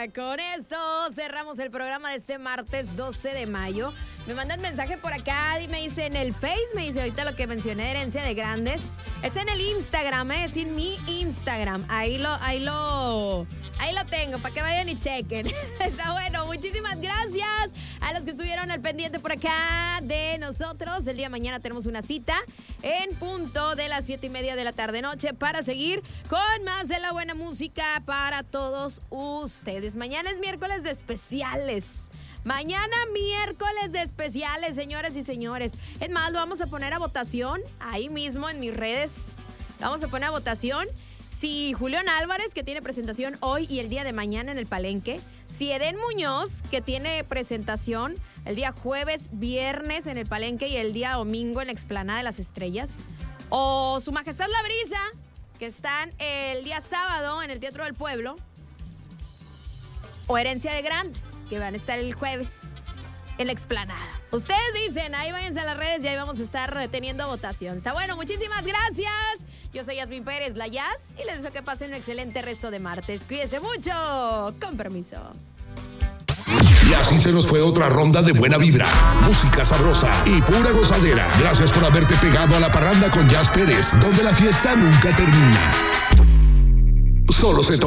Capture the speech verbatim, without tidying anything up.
Con eso cerramos el programa de este martes doce de mayo. Me mandan mensaje por acá y me dice en el Face, me dice ahorita lo que mencioné, herencia de grandes. Es en el Instagram, es ¿eh? en mi Instagram. Ahí lo, ahí lo, ahí lo tengo, para que vayan y chequen. Está bueno, muchísimas gracias a los que estuvieron al pendiente por acá de nosotros. El día de mañana tenemos una cita en punto de las siete y media de la tarde noche para seguir con más de la buena música para todos ustedes. Mañana es miércoles de especiales. Mañana miércoles de especiales, señoras y señores. Es más, lo vamos a poner a votación ahí mismo en mis redes. Vamos a poner a votación si Julián Álvarez, que tiene presentación hoy y el día de mañana en el Palenque, si Edén Muñoz, que tiene presentación el día jueves, viernes en el Palenque y el día domingo en la Explanada de las Estrellas, o Su Majestad La Brisa, que están el día sábado en el Teatro del Pueblo, o Herencia de Grandes, que van a estar el jueves en la Explanada. Ustedes dicen, ahí váyanse a las redes y ahí vamos a estar teniendo votación. Está bueno, muchísimas gracias. Yo soy Yasmín Pérez, la Yas, y les deseo que pasen un excelente resto de martes. Cuídense mucho. Con permiso. Y así se nos fue otra ronda de buena vibra, música sabrosa y pura gozadera. Gracias por haberte pegado a la parranda con Yas Pérez, donde la fiesta nunca termina. Solo se